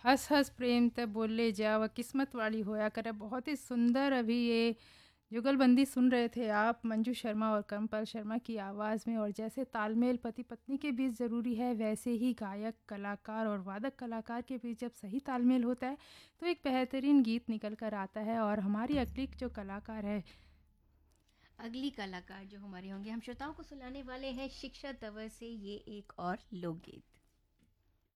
हँस हँस प्रेम ते बोले जावा किस्मत वाली होया करे। बहुत ही सुंदर अभी ये जुगलबंदी सुन रहे थे आप मंजू शर्मा और कर्मपाल शर्मा की आवाज़ में। और जैसे तालमेल पति पत्नी के बीच ज़रूरी है, वैसे ही गायक कलाकार और वादक कलाकार के बीच जब सही तालमेल होता है तो एक बेहतरीन गीत निकल कर आता है। और हमारी अगली जो कलाकार है, अगली कलाकार जो हमारे होंगे, हम श्रोताओं को सुनाने वाले हैं शिक्षा तंवर से ये एक और लोकगीत।